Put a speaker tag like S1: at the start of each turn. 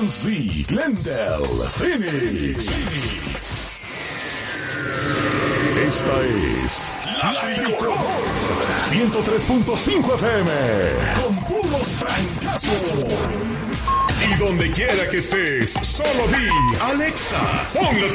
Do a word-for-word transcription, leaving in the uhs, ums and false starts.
S1: Z, Glendale, Phoenix. Esta es La Tricolor ciento tres punto cinco F M con puros francazos. Y donde quiera que estés, solo di Alexa, pon la